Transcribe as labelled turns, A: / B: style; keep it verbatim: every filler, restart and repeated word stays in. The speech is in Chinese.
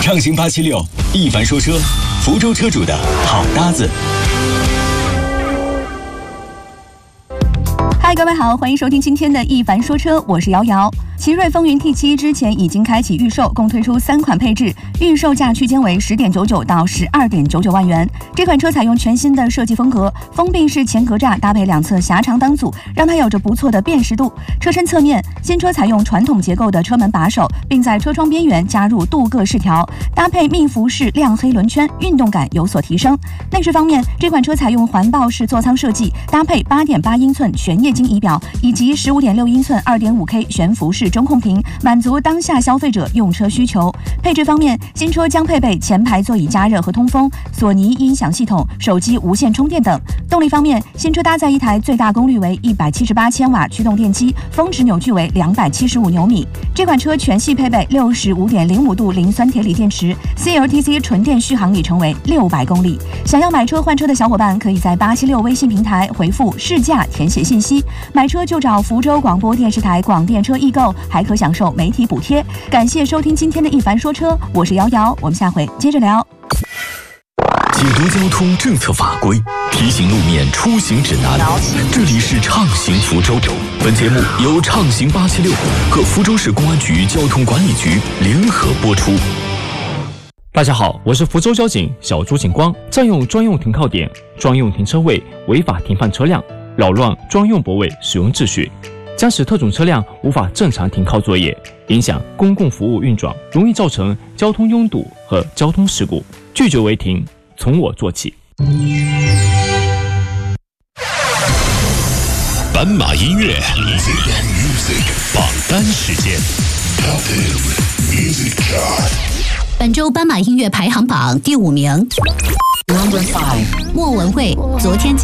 A: 畅行八七六，一凡说车，福州车主的好搭子。
B: 嗨，各位好，欢迎收听今天的一凡说车，我是瑶瑶。奇瑞风云 T 七 之前已经开启预售，共推出三款配置，预售价区间为 十点九九 到 十二点九九万元。这款车采用全新的设计风格，封闭式前格栅搭配两侧狭长档组，让它有着不错的辨识度。车身侧面，新车采用传统结构的车门把手，并在车窗边缘加入镀铬饰条，搭配密辐式亮黑轮圈，运动感有所提升。内饰方面，这款车采用环抱式座舱设计，搭配 八点八英寸全液晶仪表以及 十五点六英寸 二点五 K 悬浮式中控屏，满足当下消费者用车需求。配置方面，新车将配备前排座椅加热和通风、索尼音响系统、手机无线充电等。动力方面，新车搭载一台最大功率为一百七十八千瓦驱动电机，峰值扭矩为两百七十五牛米。这款车全系配备 六十五点零五度磷酸铁锂电池 ，C L T C 纯电续航里程为六百公里。想要买车换车的小伙伴，可以在八七六微信平台回复试驾填写信息，买车就找福州广播电视台广电车易购，还可享受媒体补贴。感谢收听今天的一凡说车，我是瑶瑶，我们下回接着聊。
A: 解读交通政策法规，提醒路面出行指南。这里是畅行福州，本节目由畅行八七六和福州市公安局交通管理局联合播出。
C: 大家好，我是福州交警小朱警官。占用专用停靠点、专用停车位、违法停放车辆，扰乱专用泊位使用秩序，将使特种车辆无法正常停靠作业，影响公共服务运转，容易造成交通拥堵和交通事故。拒绝违停，从我做起。
A: 斑马音乐榜单时间。
D: 本周斑马音乐排行榜第五名，莫文蔚，昨天。